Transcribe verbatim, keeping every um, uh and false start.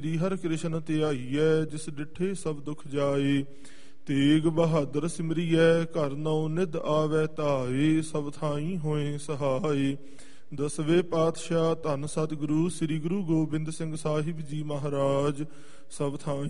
ਸ੍ਰੀ ਹਰਿ ਕ੍ਰਿਸ਼ਨ ਧਿਆਈਐ, ਜਿਸ ਡਿਠੇ ਸਭ ਦੁਖ ਜਾਏ। ਤੇਗ ਬਹਾਦਰ ਸਿਮਰੀਐ, ਘਰ ਨਉ ਨਿਧ ਆਵੈ ਧਾਏ। ਸਭ ਥਾਈ ਹੋਏ ਸਹਾਏ। ਦਸਵੇਂ ਪਾਤਸ਼ਾਹ ਧੰਨ ਸਤਿਗੁਰੂ ਸ੍ਰੀ ਗੁਰੂ ਗੋਬਿੰਦ ਸਿੰਘ ਸਾਹਿਬ ਜੀ ਮਹਾਰਾਜ। ਸਭ ਥਾਈ